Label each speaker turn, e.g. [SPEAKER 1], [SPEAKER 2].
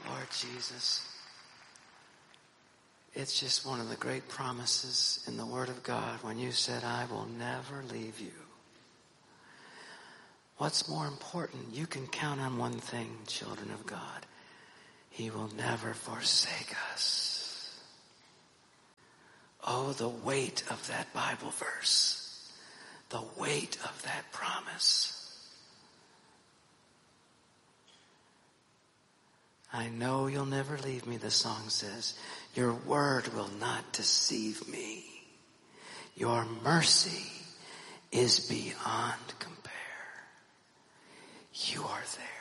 [SPEAKER 1] Lord Jesus, it's just one of the great promises in the Word of God when you said, I will never leave you. What's more important? You can count on one thing, children of God. He will never forsake us. Oh, the weight of that Bible verse. The weight of that promise. I know you'll never leave me, the song says. Your word will not deceive me. Your mercy is beyond compare. You are there.